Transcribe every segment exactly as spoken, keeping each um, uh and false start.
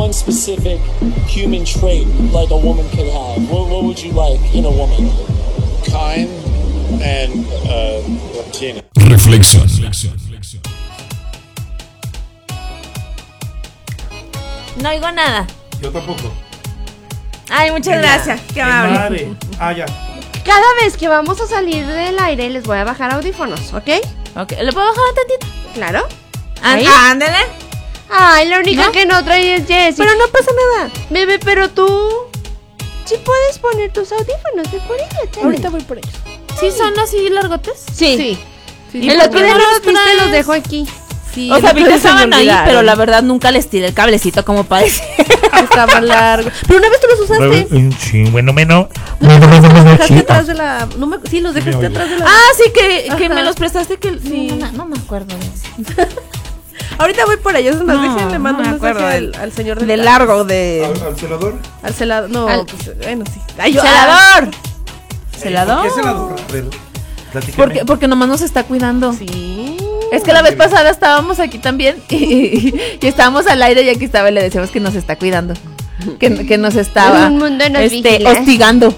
one specific human trait like a woman could have, what, what would you like in a woman? Kind and uh, Latina. Reflexión. No oigo nada. Yo tampoco. Ay, muchas Venga, gracias. Qué amable. Madre. Ah, ya. Cada vez que vamos a salir del aire les voy a bajar audífonos, ¿ok? Ok, ¿le puedo bajar un tantito? Claro. ¿Ahí? Ándale. Ay, la única ¿No? que no trae es Jessie. Pero no pasa nada. Bebé, pero tú sí puedes poner tus audífonos, ve por ellos. Chale. Ahorita voy por ellos. ¿Sí son así largotes? Sí. Sí. sí ¿Y los que no no los los viste traes? los dejo aquí? Sí, O sea, vi que se me estaban ahí, olvidaron. pero la verdad nunca les tiré el cablecito como para decir. Estaba largo. Pero una vez tú los usaste. Sí, bueno, menos. Los dejaste atrás de la. No me, sí, los dejaste oigo. atrás de la. Ah, sí, que, que Ajá. me los prestaste que... Sí. No, no, no me acuerdo de eso. Ahorita voy por ellos. Es más, No, déjenle mando no me un mensaje acuerdo al, al señor De del largo, de... ¿Al, al celador? Al celador. No, Al- pues, bueno, sí. Ay, yo- ¡Celador! ¿Por ¿Celador? qué celador? A ver, platícame. Porque, porque nomás nos está cuidando. Sí. Es que la vez pasada estábamos aquí también y, y estábamos al aire y aquí estaba y le decíamos que nos está cuidando. Que, que nos estaba Un mundo nos este, vigila. hostigando.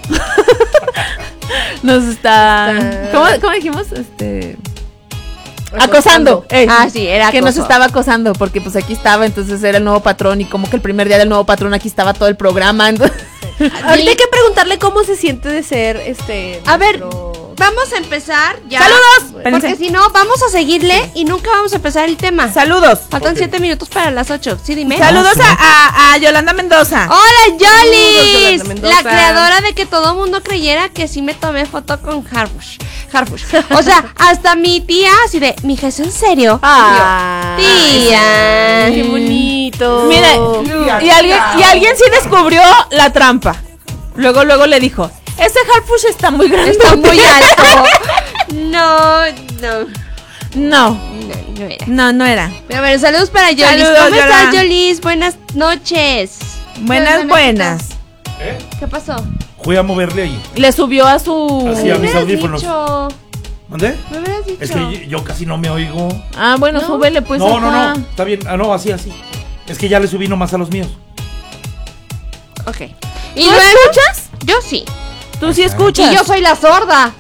Nos está... Está- ¿Cómo, cómo dijimos? Este... Acosando. eh, Ah, sí, era que nos acoso. estaba acosando porque pues aquí estaba, entonces era el nuevo patrón y como que el primer día del nuevo patrón aquí estaba todo el programa. Entonces... Ahorita hay que preguntarle cómo se siente de ser este. A ver, nuestro- vamos a empezar ya. ¡Saludos! Porque Espérense. si no, vamos a seguirle y nunca vamos a empezar el tema. Saludos. Faltan Ok. siete minutos para las ocho. Sí, dime. Saludos a, a, a Yolanda Mendoza. Hola, Yolis, Yolanda Mendoza. la creadora de que todo mundo creyera que sí me tomé foto con Harfush. Harfush. O sea, hasta mi tía así de, mija, ¿es en serio? Ah, Y yo, tía. Qué bonito. Mira, y alguien, y alguien sí descubrió la trampa. Luego, luego le dijo, ese Harfush está muy grande. Está muy alto. No, no, No, no, no era. no, no era. Pero bueno, saludos para Yolis. Saludos, ¿Cómo estás, Yola? Yolis? Buenas noches. Buenas, buenas. ¿Eh? ¿Qué pasó? Fui a moverle ahí. Le subió a su... Así a Me mis hubieras audífonos. dicho. ¿Dónde? Me hubieras dicho. Es que yo, yo casi no me oigo. Ah, bueno, ¿No? súbele pues. no, no, acá. no. Está bien. Ah, no, así, así. Es que ya le subí nomás a los míos. Ok. ¿Y ¿Y ¿Tú luego? escuchas? Yo sí. Tú sí escuchas. Y yo soy la sorda.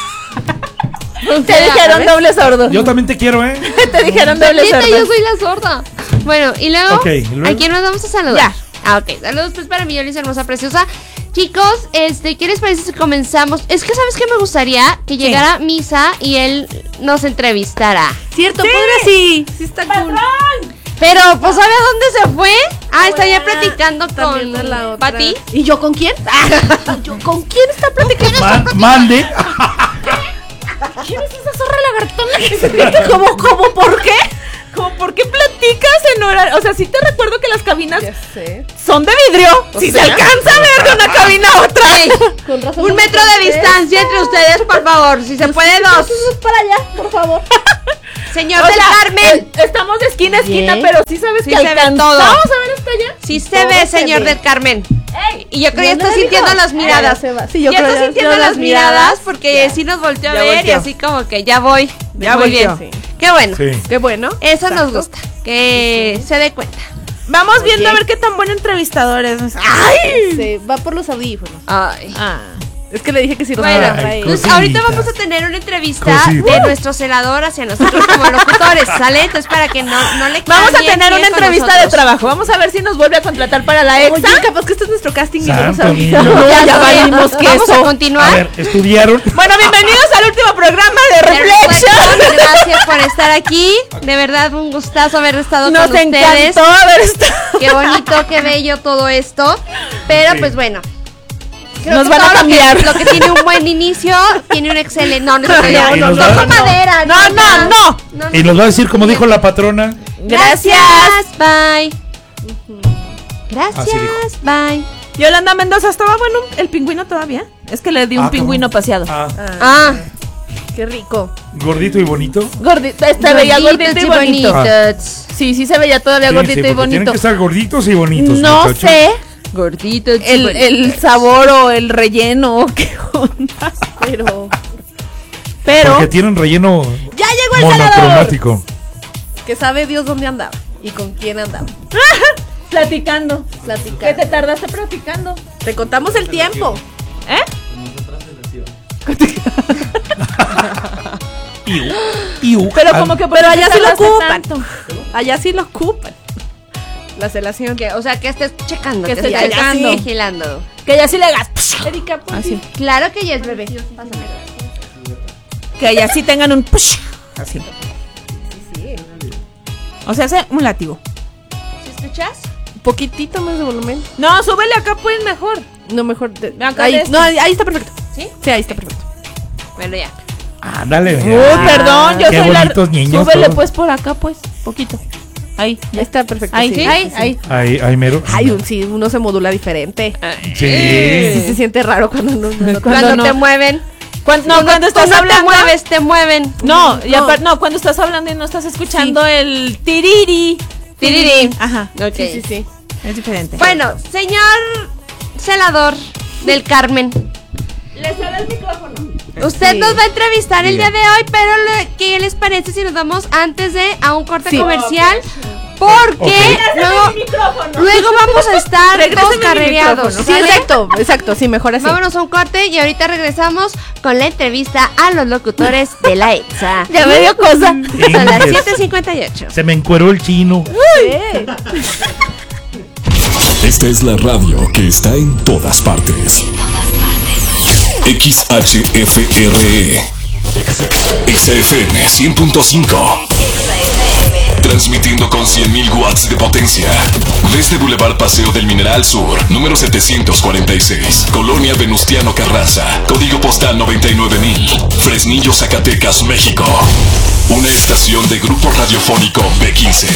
Te dijeron ¿sabes? doble sordo. Yo también te quiero, ¿eh? Te dijeron doble Neta, sordo. yo soy la sorda. Bueno, y luego, Ok, ¿y luego? ¿a quién nos vamos a saludar? Ya. Ah, ok. Saludos pues para mi Yolis hermosa, preciosa. Chicos, este, ¿qué les parece si comenzamos? Es que, ¿sabes qué me gustaría? Que llegara Misa y él nos entrevistara. Cierto, podría sí. Sí está cool. Pero, pues, ¿sabe a dónde se fue? Ah, está ya Ah, platicando está con viendo la otra. Pati. ¿Y yo con quién? Ah, ¿yo con quién está platicando? Man- mande. ¿Quién es esa zorra lagartona? ¿Cómo, cómo, por qué? ¿Cómo, por qué platicas en horario? O sea, sí te recuerdo que las cabinas Ya sé. son de vidrio. Si se alcanza a ver de una cabina a otra. Con razón. Un metro de distancia entre ustedes, por favor. Si se puede, dos. Para allá, por favor. Señor O del sea, Carmen. eh, estamos de esquina a esquina, Bien. pero sí sabes Sí que se ve alcanzamos todo. a ver hasta allá. Sí se Todo ve, se señor ve. del Carmen. Y yo creo que ya ¿Dónde está la sintiendo dijo? las miradas. Ya se va. Sí, yo ya creo está ya- sintiendo yo las las miradas miradas, porque ya. sí nos volteó a Ya ver y volteó. así como que ya voy. Ya Muy volteó. bien. Qué bueno. Sí. Qué bueno. Eso nos Exacto. gusta. Que se dé cuenta. Vamos viendo a ver qué tan buen entrevistador es. ¡Ay! Se va por los audífonos. Ay. Ah. Es que le dije que si los Bueno, iba a traer. entonces cosita. ahorita vamos a tener una entrevista Cosita. de nuestro celador hacia nosotros como locutores, ¿sale? Entonces para que no, no le Vamos a cambien tener una bien con entrevista de nosotros. trabajo. Vamos a ver si nos vuelve a contratar para la Oye, EXA. capaz que este es nuestro casting y no lo Santo sabía. niño. No, ya Ya valimos sé. Vamos a queso. continuar. A ver, estudiaron. Bueno, bienvenidos al último programa de De Reflexion. Reflexion, gracias por estar aquí. De verdad, un gustazo haber estado Nos con ustedes. encantó haber estado. Qué bonito, qué bello todo esto. Pero Sí. pues bueno. creo Nos que van a todo lo cambiar. que- Lo que, tiene un buen inicio, tiene un excelente. No, no, no, Y- no, y no, nos no, va- con madera. No, no, no. no, Y nos va a decir, como dijo la patrona. Gracias. Bye. Así Gracias. dijo. Bye. Yolanda Mendoza, ¿estaba bueno el pingüino todavía? Es que le di un Ah, pingüino cabrón. paseado. Ah, Ah, Qué rico. gordito y bonito. Gordito, se veía gordito y bonito. bonitos. Sí, sí se veía todavía Sí, gordito sí, y porque bonito. Tienen que estar gorditos y bonitos. No muchachos. sé Gorditos. y el, bonitos. el sabor o el relleno o qué onda. Pero Pero Porque tienen relleno ya llegó el salador. monocromático. que sabe Dios dónde andaba y con quién andaba. Platicando. Platicar. ¿Qué te tardaste platicando? Te contamos el tiempo. ¿Eh? Iu, iu. Pero Ah, como que Pero allá sí lo tardaste ocupan. tanto? Allá sí lo ocupan. La celación. Que, o sea, que estés checando. Que Que, estés estés checando. vigilando. Que ya sí le hagas. Erika, pues, Así. Claro que ya es bebé. Pásame. que ya sí tengan un push. Así. O sea, hace un látigo. ¿Sí escuchas? Un poquitito más de volumen. No, súbele acá pues mejor. No, mejor. de- Acá ahí, de este. no, ahí ahí está perfecto. ¿Sí? Sí, ahí está perfecto. Bueno, ya. Ándale. Uy, Ah, perdón, yo qué soy la. bonitos niños Súbele todos. pues por acá pues, poquito. Ahí, Ahí está perfecto. ahí, sí. ahí, ahí. Ay, ay, mero. Ay, un- sí, uno se modula diferente. Sí Sí. se siente raro cuando no. no- no- Cuando no. te mueven. Cuando, no, cuando estás Cuando hablando. te mueves, te mueven. No, y No. aparte, no, cuando estás hablando y no estás escuchando el tiriri. Tiriri. Ajá. Ok. Sí, sí, sí. Es diferente. Bueno, señor celador del Carmen. le sale el micrófono. Usted Sí. nos va a entrevistar el día de hoy, pero le- ¿qué les parece si nos vamos antes de a un corte Sí. comercial? Porque Ok. luego, luego vamos a estar Regréseme todos mi carrereados. micrófono. Sí, ¿sale? exacto, exacto, sí, mejor así. Vámonos a un corte y ahorita regresamos con la entrevista a los locutores de la EXA. Ya me dio cosa. Son las Inges. siete cincuenta y ocho. Se me encueró el chino. Sí. Esta es la radio que está en todas partes. X H F R E X F M cien punto cinco. Transmitiendo con cien mil watts de potencia. Desde Boulevard Paseo del Mineral Sur, número setecientos cuarenta y seis, Colonia Venustiano Carranza, código postal noventa y nueve mil, Fresnillo, Zacatecas, México. Una estación de Grupo Radiofónico B quince.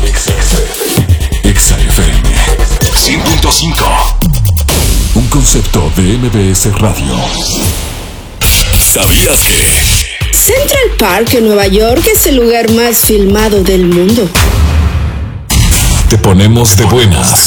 X F M cien punto cinco. Un concepto de M B S Radio. ¿Sabías que? Central Park en Nueva York es el lugar más filmado del mundo. Te ponemos de buenas.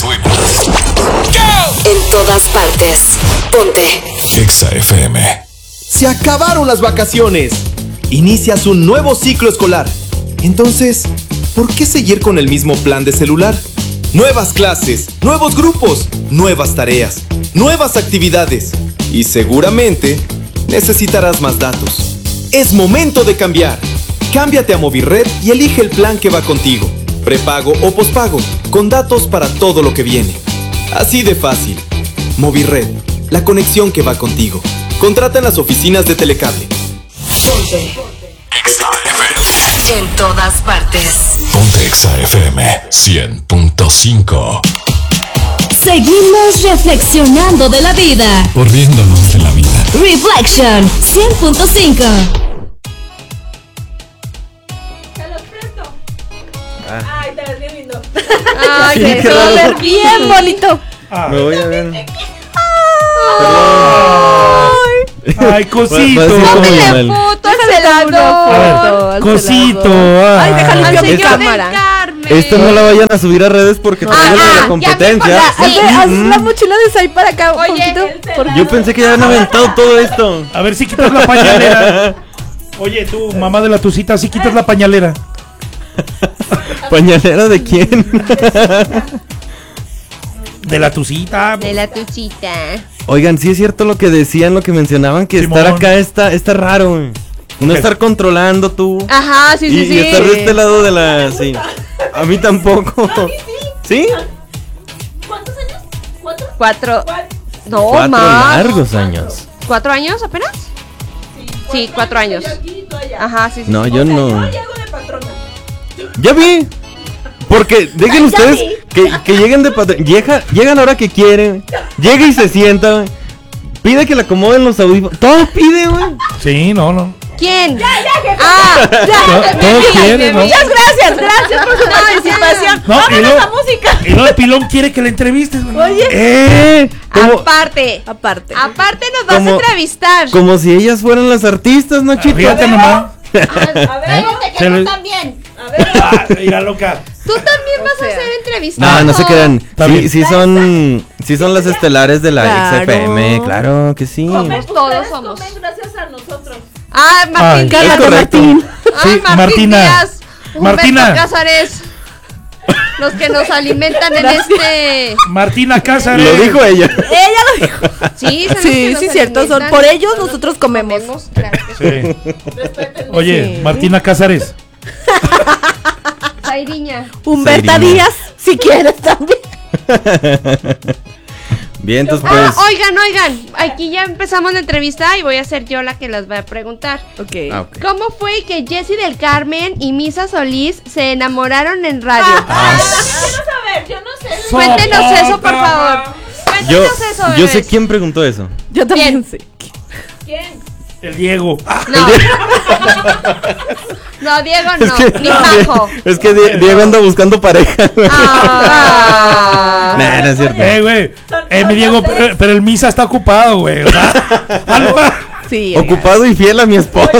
En todas partes. Ponte. Exa F M. Se acabaron las vacaciones. Inicias un nuevo ciclo escolar. Entonces, ¿por qué seguir con el mismo plan de celular? Nuevas clases, nuevos grupos, nuevas tareas, nuevas actividades. Y seguramente necesitarás más datos. Es momento de cambiar. Cámbiate a Movirred y elige el plan que va contigo. Prepago o pospago, con datos para todo lo que viene. Así de fácil. Movirred, la conexión que va contigo. Contrata en las oficinas de Telecable. Exa F M. En todas partes. Ponte Exa F M cien punto cinco. Seguimos reflexionando de la vida. Corriéndonos de la vida. Reflection cien punto cinco. Te los presto. Ay, te ves bien lindo. Ay, Sí, que qué se va a raro. ver bien bonito. Ah, Me voy a ver. ay, cosito. Puede ser como Tómale Lionel. foto al Una celador. foto al Cosito. celador. Ay, ah. déjale Al limpio mi señor del cámara. Carmen. Esto no la vayan a subir a redes porque todavía no Ah, es ya la me competencia. acordé. Sí. Haz, haz Mm. la mochila de Sai para acá un Oye, poquito. por- Yo pensé que ya habían aventado todo esto. A ver si quitas la pañalera. Oye, tú, mamá de la tucita, si quitas la pañalera. ¿Pañalera de quién? De la tucita. De la tuchita. Oigan, sí es cierto lo que decían, lo que mencionaban, que Simón. estar acá está, está raro, güey. No Ok. estar controlando tú. Ajá, sí, y, sí, y sí. estar de este lado de la... Sí. A mí tampoco. ¿Sí? ¿Cuántos años? ¿Cuatro? Cuatro. No, Cuatro más. largos años. ¿Cuatro años apenas? Sí, cuatro años. Ajá, sí, sí. No, sí. yo no. Llego de patrona. Ya vi. Porque dejen ustedes que, que lleguen de patrón. Llega, llega a la hora que quieren. Llega y se sienta, güey. Pide que le acomoden los audífonos. Todo pide, güey. Sí, no, no. ¿Quién? Ah, To- ya. Todos quieren, ¿no? Muchas gracias, gracias por su participación. No, y Vámonos luego- a música. Y luego el pilón quiere que le entrevistes. güey. Oye, ¡Eh! Como, Aparte. aparte. Aparte nos vas Como- a entrevistar. como si ellas fueran las artistas, ¿no, chicos? Fíjate nomás. A ver, Se le- También. Ah, mira, loca. Tú también vas sea. a ser entrevistado. No, no se crean. Está Sí, bien. sí son, sí son las estelares de la Claro. X F M, claro que sí. Comer todos ustedes somos. comen gracias a nosotros. Ah, Ay, Martín. es correcto. Ah, Sí, Martín Martina. Díaz, Humberto Martina. Cázares. los que nos alimentan en este. Martina Cázares. Lo dijo ella. Ella lo dijo. Sí, son los que Sí, nos sí, cierto. Son, alimentan. por ellos nosotros comemos. Comemos, claro que sí. Sí. Oye, Sí. Martina Cázares. Zairiña. Humberta Zairina. Díaz, si quieres también. Bien, entonces Ah, pues. oigan, oigan, aquí ya empezamos la entrevista y voy a ser yo la que las va a preguntar. Ok. Ah, ok. ¿Cómo fue que Jessie del Carmen y Misa Solís se enamoraron en radio? Ay, yo quiero saber, yo no sé. Cuéntenos eso, por favor. Yo, Cuéntenos eso, yo bebés. sé quién preguntó eso. Yo también Bien. sé. ¿Quién? El Diego. No. No, Diego no, Es que, ni Majo. es que Die- Diego anda buscando pareja. güey. Ah. Nah, no es cierto. Eh, güey. Eh, mi Diego, pero, pero el Misa está ocupado, güey. O sea, algo- Sí. Ocupado y fiel a mi esposa.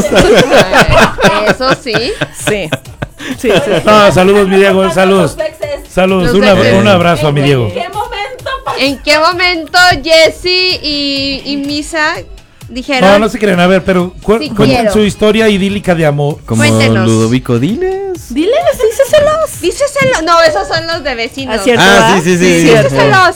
Eso sí. Sí. Sí, sí. No, saludos, mi Diego. Saludos. Los exes. Saludos. Los Un, ab- exes. un abrazo a mi ¿En Diego. qué momento? ¿En qué momento Jessie y, y Misa dijeron? No, no se creen. A ver, pero cu- Sí cuenten quiero. su historia idílica de amor. Como Cuéntenos. Ludovico, diles. Diles, díceselos. Díceselo. No, esos son los de vecinos. Ah, cierto. Ah, ¿verdad? sí, sí, sí. cierto. Díceselos.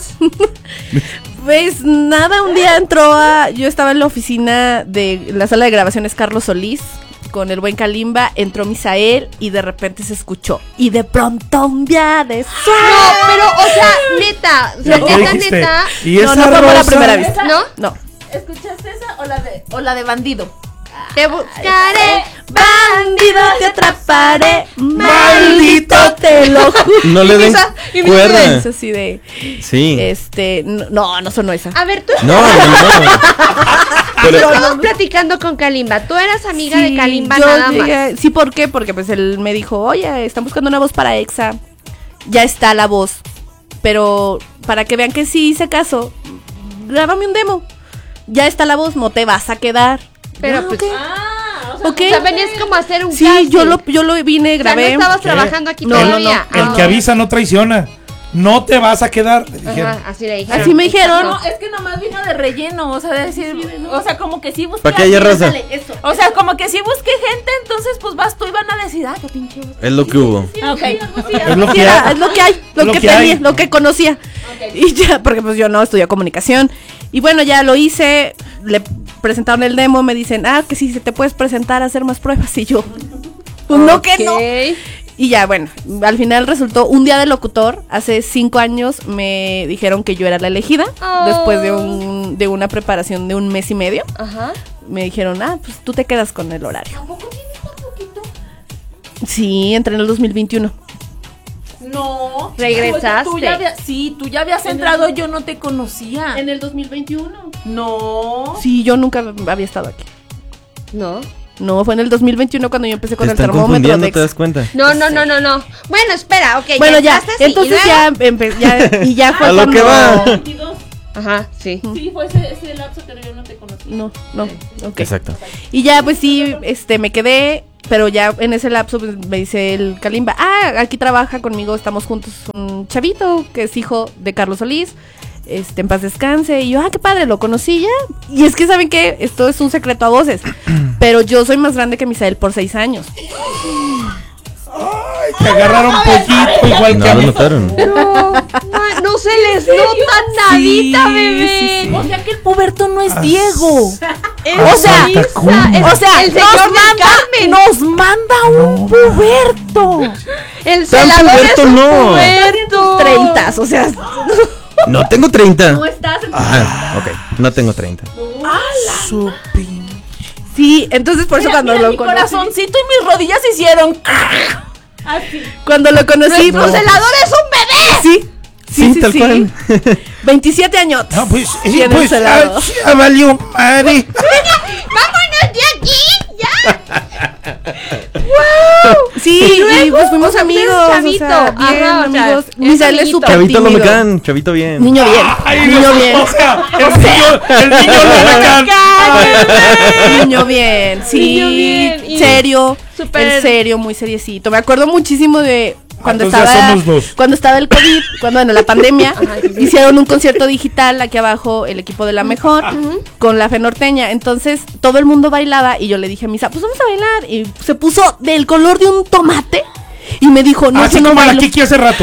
Pues nada, un día entró a. Yo estaba en la oficina de la sala de grabaciones Carlos Solís con el buen Kalimba. Entró Misael y de repente se escuchó. Y de pronto un día de sol. No, pero, o sea, neta. O sea, ¿Qué neta, dijiste? neta. Y No, esa no fue por la rosa- primera vez. Esa- ¿No? No. ¿Escuchaste esa o la de, o la de bandido? Te buscaré. Bandido, te atraparé. Maldito, te lo juro. No le den Misa- y Misa cuerda. Es así de. Sí. Este. No, no sonó esa. A ver, tú. No, no, no. Pero, Estábamos platicando con Kalimba. Tú eras amiga de Kalimba yo nada llegué- más. Sí, ¿por qué? Porque pues él me dijo, oye, están buscando una voz para Exa. Ya está la voz. Pero para que vean que sí hice caso, grábame un demo. Ya está la voz, no te vas a quedar. Pero Ah, pues. ok. Ah, o sea, Ok. O sea, venías como a hacer un Sí, casting. yo lo, yo lo vine, O sea, grabé. no estabas ¿Qué? trabajando aquí No, no, todavía. El Ah. que avisa no traiciona. No te vas a quedar. le dijeron. Ajá, así le dijeron. Así me dijeron. No, es que nomás vino de relleno, o sea, de decir, o sea, como que sí busqué. ¿Para qué haya a alguien, raza? ándale, eso. O sea, como que sí busqué gente, entonces pues vas tú y van a decir, ah, qué pinche. es lo que hubo. Ah, ok. Es lo Sí, que era- hay. es lo que hay, lo, Lo que, que tenía, hay. lo que conocía. Y ya, porque pues yo no estudié comunicación. Y bueno, ya lo hice, le presentaron el demo, me dicen, ah, que sí, se te puedes presentar a hacer más pruebas. Y yo, pues no que no. Ok. Y ya, bueno, al final resultó un día de locutor. Hace cinco años me dijeron que yo era la elegida. Oh. Después de, un, de una preparación de un mes y medio. Ajá. Me dijeron, ah, pues tú te quedas con el horario. ¿Tampoco tienes tan poquito? Sí, entré en el dos mil veintiuno. No. Regresaste. Tú ya había- sí, tú ya habías entrado, yo no te conocía. el dos mil veintiuno. No. Sí, yo nunca había estado aquí. No. No, fue en el dos mil veintiuno cuando yo empecé con Te el están termómetro confundiendo, de ¿te das cuenta? No, no, no, no, no. Bueno, espera, ok. Bueno, ya, entraste así, entonces ¿y ya, luego? empe- ya, y ya fue A lo cuando... que va. veintidós. Ajá, sí. Sí, fue ese, ese lapso que yo no te conocí. No, no, ok. Exacto. Y ya, pues sí, este, me quedé, pero ya en ese lapso pues, me dice el Kalimba, ah, aquí trabaja conmigo, estamos juntos un chavito que es hijo de Carlos Solís, este, en paz descanse, y yo, ah, qué padre, lo conocí ya, y es que, ¿saben qué? Esto es un secreto a voces, pero yo soy más grande que Misael por seis años. Te agarraron pollito igual que No a lo mí. notaron. No, no, no se les nota nadita, Sí, bebé. sí, sí. O sea que el puberto no es Diego. O sea, Tacuna. o sea, el nos señor del manda, Carmen. nos manda un puberto. El Tan celador es puberto un no. puberto. Treintas, o sea, No tengo treinta. No estás en Ah, ok. No tengo treinta. Su pin- sí, entonces por eso Mira, cuando mira, lo mi conocí, corazoncito y mis rodillas hicieron así. cuando lo conocí, Nuestro celador es un bebé. sí, sí, Sí, sí, tal sí. cual. veintisiete años. No, pues, eh, Tiene pues, un celador. ah, ya valió madre. Vámonos de aquí, ya. Sí, Y y, luego, pues fuimos o sea, amigos, ustedes o chavito, sea, bien ajá, o sea, amigos. es Misael es amiguito. súper Chavito tímido. Lomecán, chavito bien. Niño bien, Ay, niño Dios, bien, O sea, el niño, el niño Lomecán. niño bien, sí, Niño bien, y serio, súper- el serio, muy seriecito. Me acuerdo muchísimo de cuando Entonces ya estaba, somos dos. cuando estaba el COVID, cuando en la pandemia, hicieron un concierto digital aquí abajo, el equipo de La Mejor, con la Fe Norteña. Entonces todo el mundo bailaba y yo le dije a Misa, pues vamos a bailar. Y se puso del color de un tomate y me dijo, no, Así yo no como la bailo. Kiki hace rato.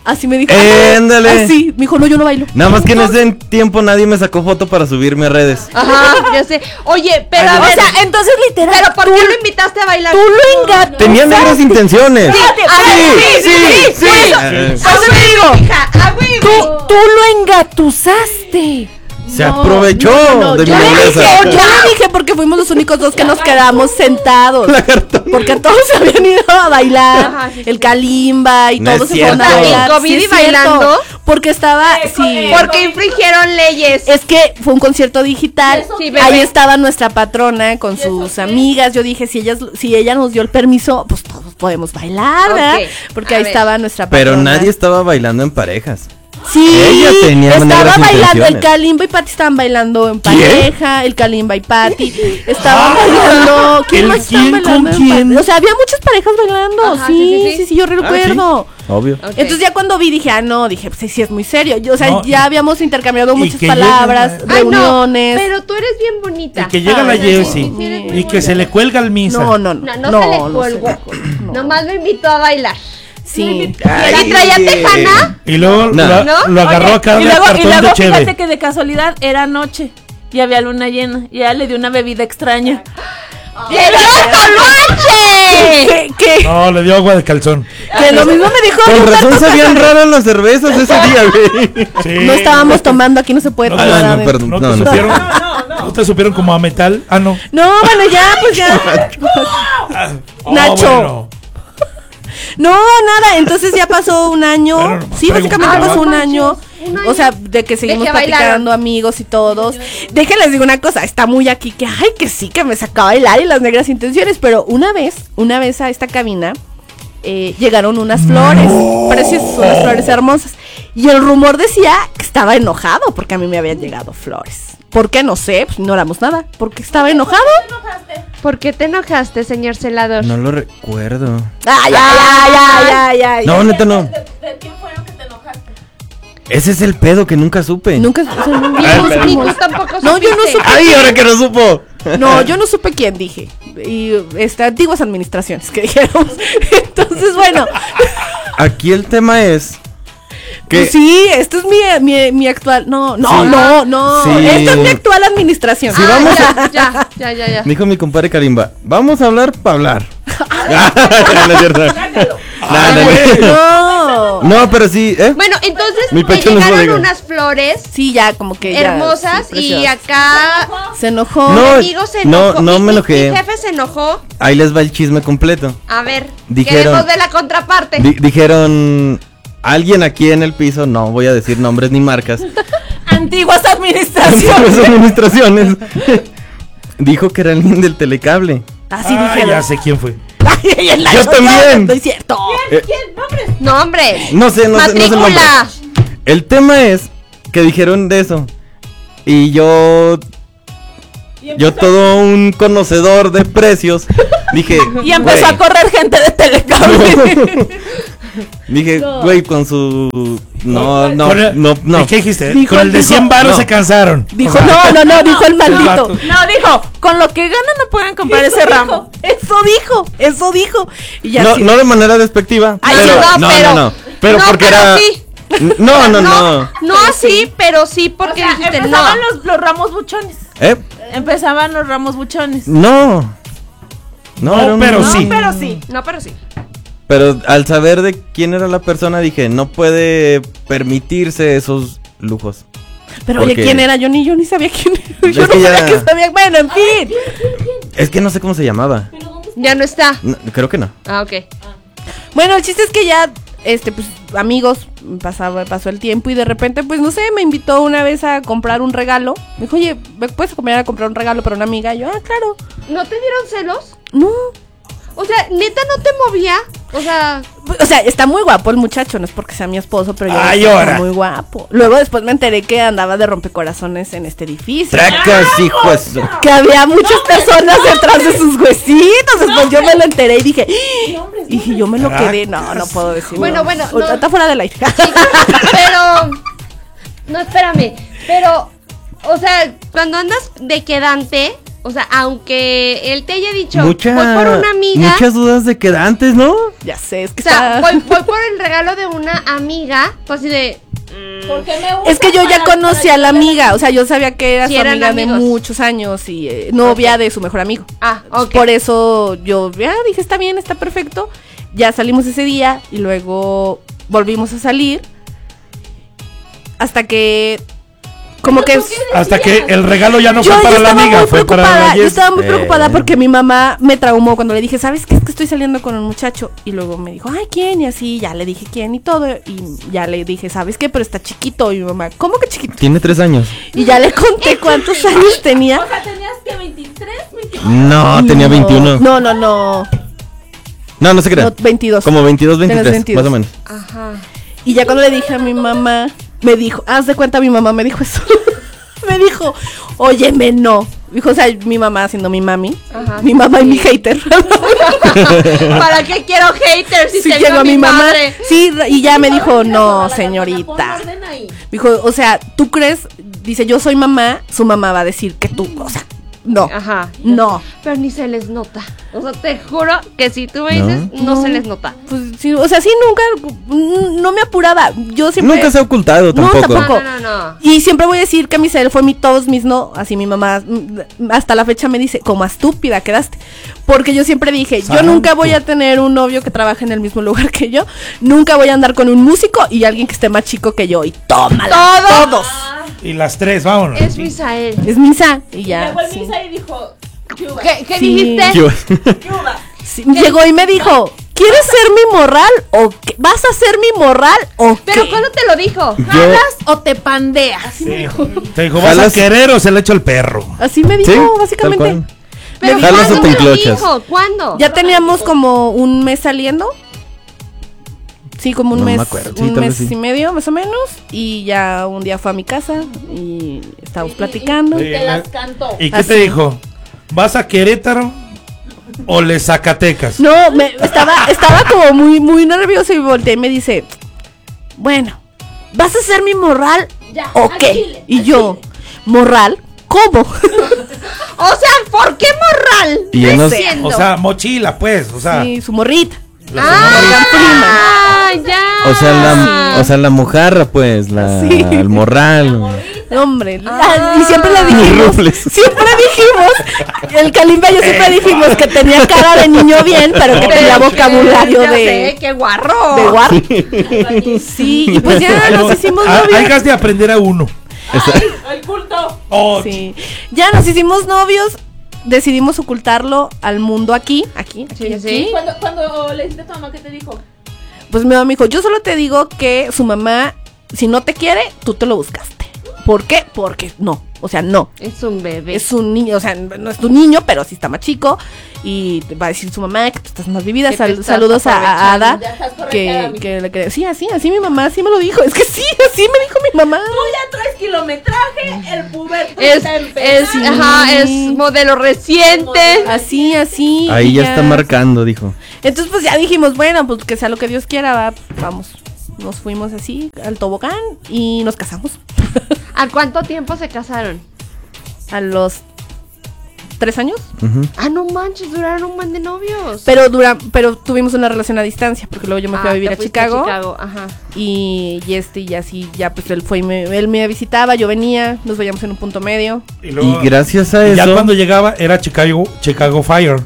Así me dijo. Éndale. Así, me dijo, no, yo no bailo. Nada más que en ese tiempo nadie me sacó foto para subirme a redes. Ajá, ya sé. Oye, pero a O ver, sea, entonces literal. pero ¿por tú, qué lo invitaste a bailar? tú lo engatusaste. Tenía negras intenciones. Sí, Sí, sí, sí. Eh, Eso me digo. Hija, a huevo. Tú, tú lo engatusaste. Se No, aprovechó no, no, de mi yo le nobleza. dije, yo le dije porque fuimos los únicos dos que nos quedamos sentados. Lagartón. Porque todos se habían ido a bailar. Ajá, sí, el sí. Kalimba y No todos es se fueron a cierto. bailar. ¿En COVID Sí, y es cierto. bailando? Porque estaba, sí. Porque infringieron leyes. Es que fue un concierto digital. Sí, bebé. Ahí estaba nuestra patrona con sus amigas. Yo dije, si ellas, si ella nos dio el permiso, pues todos podemos bailar, ¿verdad? Ok, Porque a ahí ver. estaba nuestra patrona. Pero nadie estaba bailando en parejas. Sí, Ella tenía estaba negras bailando, el intenciones. Kalimba y Patty estaban bailando en ¿Quién? pareja, el Kalimba y Patty estaban bailando. ¿Quién ¿El más estaba quién bailando con en quién? pareja? O sea, había muchas parejas bailando, Ajá, sí, sí, sí, sí, sí, sí. yo recuerdo. Obvio. Ok. Entonces ya cuando vi dije, ah, no, dije, pues sí, sí es muy serio. Yo, o sea, No, ya habíamos intercambiado y muchas que palabras, lleguen a- Ay, no, reuniones. pero tú eres bien bonita. Y que llega la Ay, Jessie sí, sí, eres muy y que se le cuelga al misa. No, no, no. No, no, se le no colgó. se le colgó, no. Nomás me invitó a bailar. Sí. ¿Y traía tejana? Y luego No. lo, ¿No? lo agarró a cada Y luego, y cartón luego de fíjate cheve. que de casualidad era noche y había luna llena y ella le dio una bebida extraña. ¡Le dio coloche! ¿Qué? ¿Qué? No, le dio agua de calzón. Que lo mismo me dijo. Con razón sabían raras las cervezas ese día, güey. Sí. No estábamos tomando, aquí no se puede No, tomar. Ah, no, adentro. perdón. ¿No, No, te no. supieron? ¿No te supieron como a metal? Ah, no. No, bueno, ya, pues ya. Oh, Nacho. bueno. No, nada, entonces ya pasó un año. Bueno, nomás Sí, básicamente preguntaba. pasó un año. Un año. O sea, de que seguimos que bailaron. platicando, amigos y todos. Déjenles digo una cosa, está muy aquí que, ay, que sí, que me sacaba a bailar y las negras intenciones. Pero una vez, una vez a esta cabina, eh, llegaron unas flores, preciosas, unas flores hermosas. Y el rumor decía que estaba enojado porque a mí me habían llegado flores. ¿Por qué? No sé, pues no éramos nada. ¿Por qué estaba enojado? ¿Por qué te enojaste, señor celador? No lo recuerdo. Ay, ay, ay, ay, ay, ay. No, neta no. ¿De quién fueron que te enojaste? Ese es el pedo que nunca supe. Nunca, o sea, no- Y tú- pero- y tú tampoco No, yo no supiste. supe. ¡Ay, ahora que no supo! No, yo no supe quién dije. Y este, antiguas administraciones que dijeron. Entonces, bueno. Aquí el tema es que Pues sí, esto es mi, mi, mi actual. No, no, Sí. no, no. Sí. Esto es mi actual administración. Sí, vamos Ah, ya, ya, ya, ya. dijo mi compadre Kalimba, vamos a hablar para hablar. No, es cierto. No, no, no. No. No, pero sí, ¿eh? Bueno, entonces Mi me pecho no es llegaron bodega. unas flores Sí, ya como que. ya, hermosas sí, y preciosas. acá Se enojó. No, mi amigo se no, enojó. no Mi- me mi- enojé. Mi jefe se enojó. Ahí les va el chisme completo. A ver, Dijeron- queremos de la contraparte. Di- dijeron, alguien aquí en el piso, no voy a decir nombres ni marcas, Antiguas las administraciones. administraciones, dijo que era alguien del telecable. Así Ah, dijeron. ya sé quién fue. Ay, el Yo Nacho, también. No es cierto. Eh, No, hombre. no sé, no sé, no sé el nombre. Matrícula. El tema es que dijeron de eso. Y yo, yo todo un conocedor de precios, dije, Y empezó güey, a correr gente de telecable. dije, güey, con su, no, no, Con el- no, no. ¿Y qué dijiste? Dijo- Con el de dijo- cien varos no. se cansaron. Dijo, O sea, no, no, no, dijo el maldito. vato. No, dijo, con lo que ganan no pueden comprar ese ramo. Eso dijo, eso dijo. Y ya No, sí. no de manera despectiva. Ay, pero, sí, no, no, pero- no, no. Pero no, porque pero era. sí. No, no, no. No así, pero sí porque O sea, dijiste no. empezaban los, los ramos buchones. ¿Eh? Empezaban los ramos buchones. No. No, No, era un- pero No, sí. pero sí. No, pero sí. Pero al saber de quién era la persona, dije, no puede permitirse esos lujos. Pero oye, porque- ¿quién era? Yo ni, yo ni sabía quién era. Es Yo no que ya- sabía que sabía. Bueno, en fin. Es que no sé cómo se llamaba. Ya no está. No, creo que no. Ah, ok. Bueno, el chiste es que ya, este, pues, amigos, pasaba, pasó el tiempo y de repente, pues, no sé, me invitó una vez a comprar un regalo. Me dijo, oye, ¿me puedes acompañar a comprar un regalo para una amiga? Y yo, ah, claro. ¿No te dieron celos? No. O sea, neta no te movía. O sea, O sea, está muy guapo el muchacho, no es porque sea mi esposo, pero yo Ay, está ahora. muy guapo. Luego después me enteré que andaba de rompecorazones en este edificio. Tracas, hijo de su- Que había muchas personas detrás de sus huesitos. Después yo me lo enteré y dije, ¡Ah! y dije, yo me lo quedé. No, no puedo decir. Bueno, bueno, no. Está fuera del aire. pero. No, espérame. Pero, o sea, cuando andas de quedante, O sea, aunque él te haya dicho, Mucha, voy por una amiga. Muchas dudas de quedantes, ¿no? Ya sé, es que O sea, está... voy, voy por el regalo de una amiga. Pues así de. ¿Por qué me usas Es que yo ya para- conocí a la amiga, o sea, yo sabía que era Sí, su eran amiga de amigos. muchos años y eh, novia de su mejor amigo. Ah, ok. Por eso yo ya dije, está bien, está perfecto. Ya salimos ese día y luego volvimos a salir. Hasta que... Como que... Hasta que el regalo ya no yo, fue para yo la estaba amiga, muy fue para preocupada, la yo Jess. estaba muy Eh. preocupada porque mi mamá me traumó cuando le dije, ¿sabes qué? Es que estoy saliendo con un muchacho. Y luego me dijo, ay, ¿quién? Y así, ya le dije quién y todo. Y ya le dije, ¿sabes qué? Pero está chiquito. Y mi mamá, ¿cómo que chiquito? Tiene tres años. Y ya le conté cuántos años tenía. O sea, tenías que veintitrés, veinticuatro. No, tenía No, veintiuno. No, No, no, no. no, se crea. No, veintidós. Como veintidós, Tenías veintitrés, veintidós. más o menos. Ajá. Y ya cuando le dije a mi mamá, me dijo, haz de cuenta, mi mamá me dijo eso. Me dijo, óyeme, no. Dijo, o sea, mi mamá siendo mi mami. Ajá. Mi mamá y mi hater. ¿Para qué quiero haters si Sí, tengo llegó a mi, mi mamá. madre? Sí, y ya me dijo, Pon no, orden, señorita. pon orden ahí. Dijo, o sea, ¿tú crees? Dice, yo soy mamá, su mamá va a decir que tú, o sea, no. Ajá. No. Pero ni se les nota. O sea, te juro que si tú me dices, no, No. se les nota. Pues sí, o sea, sí, nunca, mm, no me apuraba. Yo siempre... Nunca se ha ocultado No, tampoco. tampoco. No, no, no. Y siempre voy a decir que mi cel fue mi todos mis no. Así mi mamá mm, hasta la fecha me dice, como estúpida quedaste. Porque yo siempre dije, yo nunca voy a tener un novio que trabaje en el mismo lugar que yo. Nunca voy a andar con un músico y alguien que esté más chico que yo. Y tómala. Todos. Todos. Y las tres, vámonos. Es Misael. Es misa. Y ya. Llegó el sí. misa y dijo, "Yuba". ¿Qué, qué Sí. dijiste? Yo- Yuba. Sí, llegó y me dijo, ¿quieres ser mi morral o qué? ¿Vas a ser mi morral o qué? Pero ¿cuándo te lo dijo? Yo, ¿O te pandeas? Sí. Te dijo, ¿vas a Jalas- querer o se le echo el perro? Así me dijo, sí, tal básicamente. cual. Pero Me jalas ¿cuándo o te te lo enclochas. dijo? ¿Cuándo? Ya teníamos como un mes saliendo. Sí, como un No me mes, acuerdo, sí, un tal mes vez sí. y medio más o menos. Y ya un día fue a mi casa y estábamos platicando. Sí. Te las cantó. ¿Y qué Así. te dijo? ¿Vas a Querétaro o le Zacatecas? No, me, estaba, estaba como muy, muy nervioso y volteé y me dice, bueno, ¿vas a ser mi morral Ya, o al qué? chile, Y al yo, ¿morral? ¿Cómo? O sea, ¿por qué morral? Y No ya nos- entiendo. O sea, mochila, pues. O sea, Sí, su morrita. Ah, ya. O sea, la, o sea, la mojarra, pues, la, Sí. el morral. Hombre, Ah. y siempre le Mis dijimos, rufles. siempre dijimos, el Kalimba y yo siempre dijimos que tenía cara de niño bien, pero que tenía vocabulario Ya de, sé, qué guarro. de guar. Sí, y pues ya Ay, no, nos hicimos hay- novios. hay gas de aprender a uno. El culto. Oh, Sí. Ya nos hicimos novios, decidimos ocultarlo al mundo aquí, aquí, aquí, Sí, aquí. sí. Cuando, cuando le dijiste a tu mamá, ¿qué te dijo? Pues mi mamá me dijo, yo solo te digo que su mamá, si no te quiere, tú te lo buscaste. ¿Por qué? Porque no, o sea, no. Es un bebé. Es un niño, o sea, no es tu niño, pero sí está más chico. Y te va a decir su mamá que tú estás más vivida. Que te Sal- estás saludos a, a Ada. Ya estás correcta, Que, Dami. que, le que- sí, así, así mi mamá, así me lo dijo. Es que sí, así me dijo mi mamá. Tú ya traes kilometraje, el puberto Es, está es, empezando. ajá, es modelo reciente. Así, así. Ahí y ya está marcando, dijo. Entonces, pues ya dijimos, bueno, pues que sea lo que Dios quiera, va, vamos. Nos fuimos así al tobogán y nos casamos. ¿A cuánto tiempo se casaron? A los tres años. Ujú. Ah, no manches, duraron un buen de novios. Pero dura, pero tuvimos una relación a distancia, porque luego yo me fui Ah, a vivir te a fuiste Chicago. Chicago, ajá. Y, y este, y así, ya pues él fue y me, él me visitaba, yo venía, nos veíamos en un punto medio. y luego- Y gracias a y ya eso. cuando llegaba era Chicago, Chicago Fire.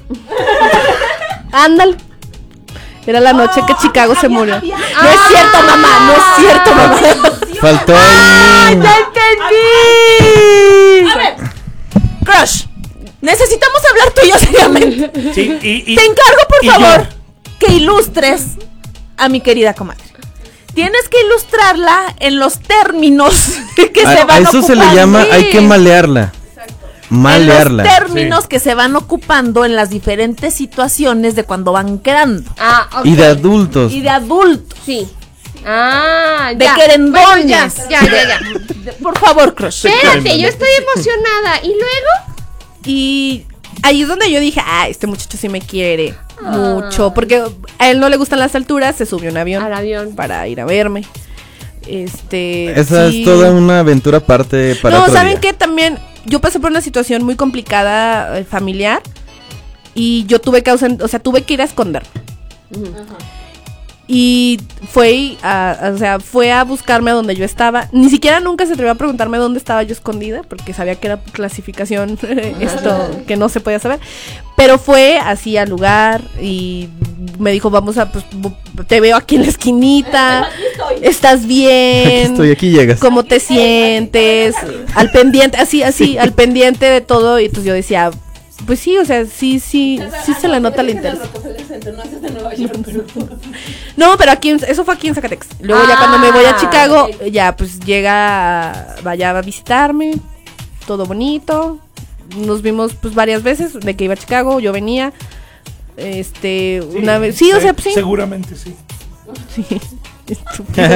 Ándale. Era la noche que Chicago se murió. había- No es cierto, mamá, no es cierto, mamá. Faltó ahí. ¡Entendí! A ver, Crush, necesitamos hablar tú y yo seriamente. Sí, y, y- Te encargo, por y favor, yo. que ilustres a mi querida comadre. Tienes que ilustrarla en los términos que se A, van a eso se le ocupando. llama, hay que malearla. En Malearla. los términos que se van ocupando en las diferentes situaciones de cuando van quedando. Ah, ok. Y de adultos. Y de adultos. Sí. Ah, De ya. querendones. Bueno, ya, ya, ya, ya. Por favor, Crush. Espérate, yo estoy emocionada. ¿Y luego? Y ahí es donde yo dije, ah, este muchacho sí me quiere Ah. mucho. Porque a él no le gustan las alturas, se subió a un avión. Al avión. Para ir a verme. Este. Esa sí. es toda una aventura aparte para No, otro ¿saben día. qué? También yo pasé por una situación muy complicada eh, familiar y yo tuve que ausen- o sea, tuve que ir a esconderme. Y fue a, a- o sea, fue a buscarme a donde yo estaba. Ni siquiera nunca se atrevió a preguntarme dónde estaba yo escondida, porque sabía que era clasificación esto que no se podía saber. Pero fue así al lugar y me dijo, vamos a, pues, bu- te veo aquí en la esquinita, estás bien, Aquí estoy, aquí llegas. cómo te sientes, al pendiente, así, así, al pendiente de todo. Y entonces yo decía, pues sí, o sea, sí, sí, sí se le nota el interés. No, pero aquí, en- eso fue aquí en Zacatecas. Luego ya cuando me voy a Chicago, ya pues llega, vaya a visitarme, todo bonito. Nos vimos pues varias veces, de que iba a Chicago, yo venía. Este, una vez, sí, o sea, pues sí. Seguramente sí. Sí. Estúpido.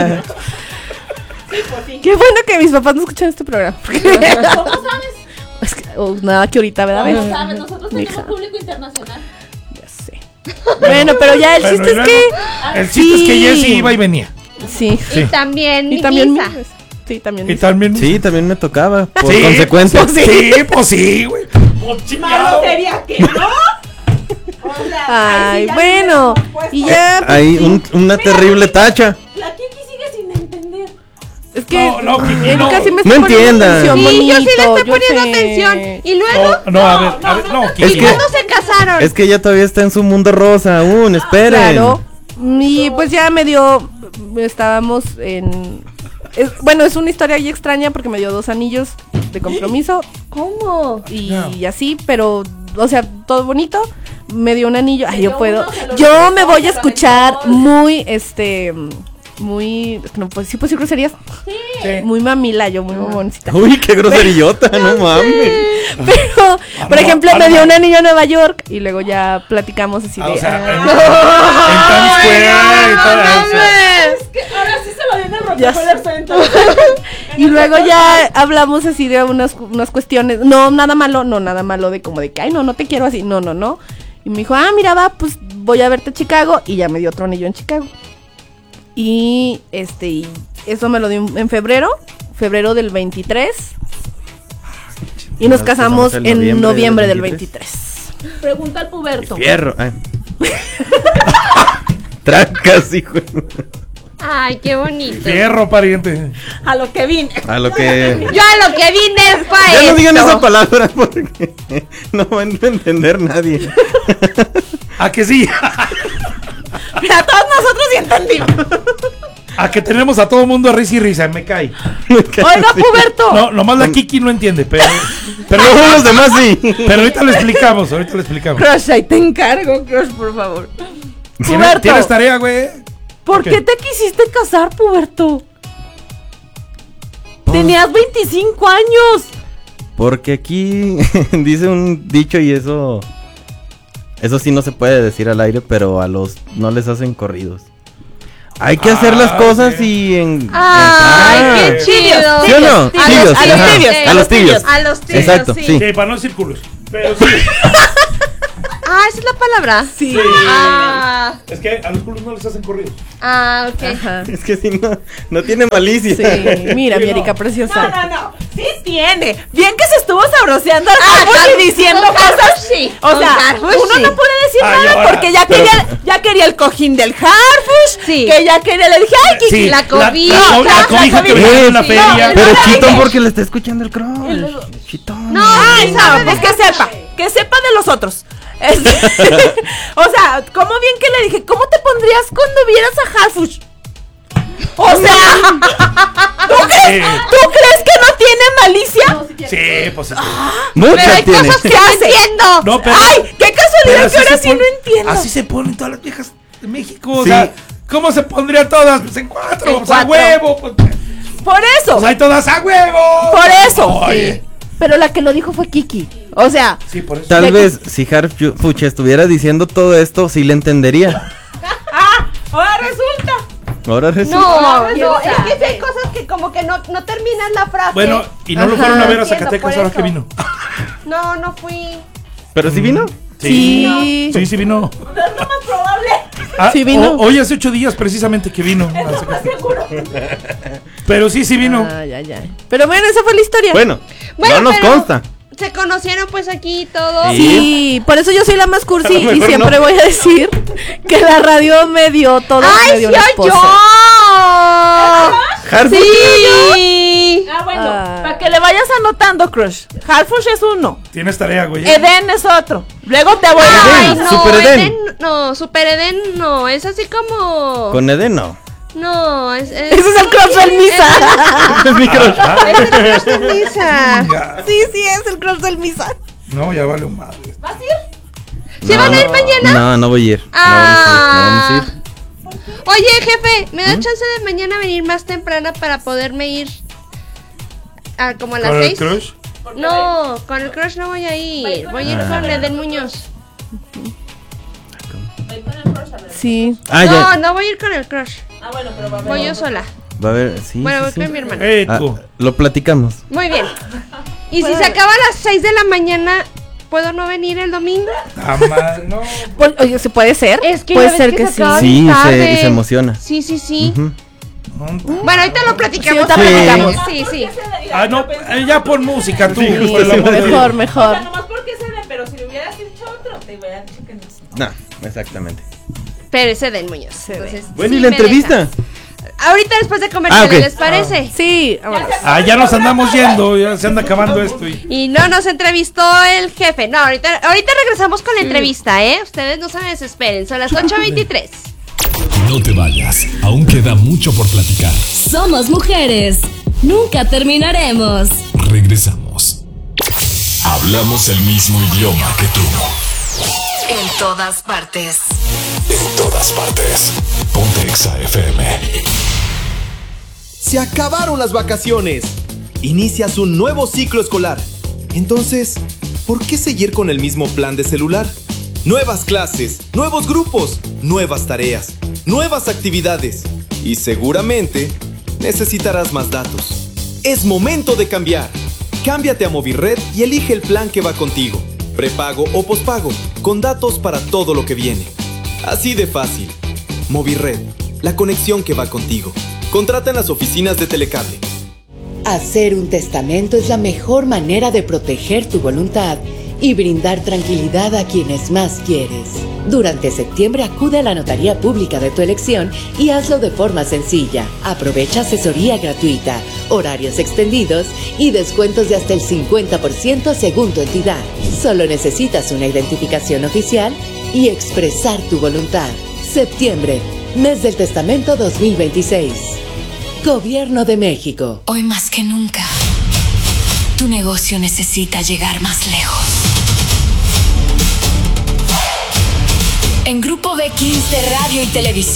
Qué bueno que mis papás no escuchan este programa. ¿Cómo sabes? Es que, oh, nada que ahorita, ¿verdad? ¿Cómo Ven. sabes? Nosotros Mija. tenemos público internacional. Ya sé. Bueno, pero ya el Bueno, chiste y es luego, que. El chiste es que Sí. Jessy iba y venía. Sí. Sí. Y también Y mi también misa. mi- Sí, también. Y misa. también. Sí, también me tocaba, por Sí, consecuencia. pues sí, pues sí, güey. Pues chingado. sería que no? O sea, Ay, ahí sí ya bueno. no hubiéramos Y puesto. ya. pues, Hay sí. un- una terrible tacha. La Kiki sigue sin entender. Es que. No, no, Kiki, él no. casi me No está poniendo entiendan. atención, Sí, yo sí le bonito, estoy yo poniendo sé. atención. Y luego, No, no, a ver, a ver, no, Es Kiki. ¿y que- cuándo se casaron? Es que ella todavía está en su mundo rosa aún, esperen. Claro. Y pues ya me dio. Estábamos en. es- bueno, es una historia ahí extraña porque me dio dos anillos de compromiso. ¿Cómo? Y, No. y así, pero. O sea, todo bonito. Me dio un anillo. Ay, yo dio puedo. uno, se lo Yo regresó, me voy se a lo escuchar regresó. muy. Este. Muy. es que No, pues, sí, puedo decir groserías. Sí. Muy mamila, yo, muy mamoncita. Uy, qué groserillota, no mames. Pero, por Alma, ejemplo, me alma. dio un anillo a Nueva York y luego ya platicamos así Ah, de. o sea, ah, en, en Times Square y todo eso. Es que ahora sí se lo dio en el Ya Rockefeller Center. y luego ya hablamos así de unas, unas cuestiones. No, nada malo, no, nada malo de como de que, ay, no, no te quiero así. No, no, no. Y me dijo, ah, mira, va, pues voy a verte a Chicago. Y ya me dio otro anillo en Chicago. Y este, y eso me lo dio en febrero, febrero del veintitrés. Y nos Nos casamos casamos en en noviembre noviembre del del veintitrés. Pregunta al puberto. Fierro. Ay. Trancas, hijo. Ay, qué bonito. Fierro, pariente. A lo que vine. A lo que. Yo a lo que vine es para Ya no digan esto. esa palabra porque no van a entender nadie. ¿A que sí? Mira, todos nosotros sí entendimos. A que tenemos a todo mundo risa y risa, me cae. Oiga, puberto. No, nomás la Kiki no entiende, pero. Pero, Pero los demás sí. pero ahorita lo explicamos, ahorita lo explicamos. Crush, ahí te encargo, Crush, por favor. ¿Tienes, Puberto. ¿Tienes tarea, güey? ¿Por ¿Qué? qué te quisiste casar, puberto? Tenías veinticinco años. Porque aquí dice un dicho y eso. Eso sí no se puede decir al aire, pero a los no les hacen corridos. Hay que hacer las Ah, cosas ok. y en. Ay, en- qué chido. ¿Sí o no? Tibios, Tibios, a los ajá, tibios, a los tibios. A los tibios, Exacto, sí. sí. Sí, para no decir culos. Pero sí. Ah, esa es la palabra. Sí. Ah, Es que a los culos no les hacen corridos. ah, ok. Ajá. Es que si no, no tiene malicia. Sí, mira, Sí, mi no. Erika No, preciosa. no, no. Sí tiene. Bien que se estuvo sabroseando al Ah, Harfush Har- y diciendo con cosas. Harfush sí, O con sea, Harfush uno sí. no puede decir Ay, nada ahora, porque ya pero- quería, ya quería el cojín del Harfush. Sí. Que ya quería, le dije, ay, Kiki. Sí, la cobija. La, la, la La cobija que cobija. me en la Sí, feria. no, Pero No, chitón no, porque le está escuchando el crush. Chitón. No, Ay, no, no, no, pues que sepa, que sepa de los otros. Este, o sea, como bien que le dije, ¿cómo te pondrías cuando vieras a Harfush? O sea, ¿tú crees, ¿tú crees que no tiene malicia? Sí, pues es que- Mucha Pero hay tiene. cosas que no entiendo. No, pero. Ay, qué pero casualidad así que ahora se sí pon- no entiendo. Así se ponen todas las viejas de México. O Sí. sea, ¿cómo se pondrían todas? Pues en cuatro, En pues a cuatro. huevo. Pues, Por eso, pues hay todas a huevo. por eso. Oye. Pero la que lo dijo fue Kiki. O sea, Sí, por eso. Tal vez si Harfuch estuviera diciendo todo esto, sí le entendería. Ah, ahora resulta. Ahora resulta. No, ¿quién no, es sabe? que sí hay cosas que como que no, no terminan la frase. Bueno, y no lo Ajá. fueron a ver a Entiendo, Zacatecas por ahora eso. que vino. No, no fui. ¿Pero sí vino? sí. Sí, sí vino. Es lo más probable. Ah, Sí vino. o- hoy hace ocho días precisamente que vino. a Eso más Zacatecas. seguro. Pero sí, sí vino. Ay, ay, ay. Pero bueno, esa fue la historia. Bueno, Bueno, no nos pero consta. Se conocieron pues aquí todos. Sí, por eso yo soy la más cursi A lo y mejor siempre no. voy a decir que la radio me dio todo. me ¡Ay, dio sí, una yo! esposa. Harfush. Sí. Ah, bueno, Ah. para que le vayas anotando, Crush. Harfush es uno. Tienes tarea, güey. Eden es otro. Luego te voy a... Ay, Eden, no, Super Eden. Eden, no, Super Eden no, es así como... Con Eden no. No, es... es... Ese es el crush del Misa. Es mi crush. Es el crush de Misa. Venga. Sí, sí, es el crush del Misa. No, ya vale un madre. ¿Sí van a ir mañana? No, no voy a ir. Ah. No vamos a ir. No vamos a ir. Oye, jefe, ¿me da chance de mañana venir más temprano para poderme ir a como a las ¿Con el seis? crush? No, con el crush no voy a ir. Voy a ir con Eden Muñoz. Sí. Ah, no, ya. no voy a ir con el crush. Ah, bueno, pero va a Voy yo sola. Va a ver, sí. Bueno, voy sí, con sí. mi hermana. Eh, Ah, tú. lo platicamos. Muy bien. Y si se acaba a las seis de la mañana, ¿puedo no venir el domingo? Ah, mal, no. Pues, oye, ¿se puede ser? Es que puede ya ves ser que que, se sí. acaba Sí, bien se, tarde. se emociona. Sí, sí, sí. Ujú. Bueno, ahorita lo platicamos. Sí, ahorita platicamos. Sí, sí. Ah, no, eh, ya pon música tú. Sí, por el justo, amor de Mejor, Dios. mejor. O sea, nomás porque es Eden, pero si le hubieras dicho otro, te hubiera dicho que no. No, exactamente. Pero es Eden Muñoz. Entonces, Bueno, sí ¿y la me entrevista? deja. Ahorita después de comerciales, Ah, ok. ¿les parece? Sí, vámonos. Ah, ya nos andamos yendo, ya se anda acabando esto. Y... Y no nos entrevistó el jefe. No, ahorita, ahorita regresamos con la entrevista, ¿eh? Ustedes no se me desesperen. Son las ocho veintitrés. No te vayas, aún queda mucho por platicar. Somos mujeres. Nunca terminaremos. Regresamos. Hablamos el mismo idioma que tú. En todas partes. En todas partes. Ponte Exa F M. Se acabaron las vacaciones. Inicias un nuevo ciclo escolar. Entonces, ¿por qué seguir con el mismo plan de celular? Nuevas clases, nuevos grupos, nuevas tareas, nuevas actividades. Y seguramente necesitarás más datos. Es momento de cambiar. Cámbiate a Movirred y elige el plan que va contigo. Prepago o pospago, con datos para todo lo que viene. Así de fácil. Movirred, la conexión que va contigo. Contrata en las oficinas de Telecable. Hacer un testamento es la mejor manera de proteger tu voluntad y brindar tranquilidad a quienes más quieres. Durante septiembre acude a la notaría pública de tu elección y hazlo de forma sencilla. Aprovecha asesoría gratuita, horarios extendidos y descuentos de hasta el cincuenta por ciento según tu entidad. Solo necesitas una identificación oficial y expresar tu voluntad. Septiembre, mes del testamento dos mil veintiséis. Gobierno de México. Hoy más que nunca, tu negocio necesita llegar más lejos. En Grupo B quince Radio y Televisión